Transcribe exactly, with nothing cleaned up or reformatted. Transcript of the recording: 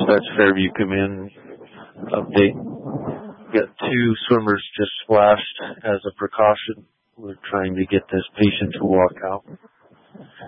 Dispatch Fairview Command update. Got two swimmers just splashed as a precaution. We're trying to get this patient to walk out.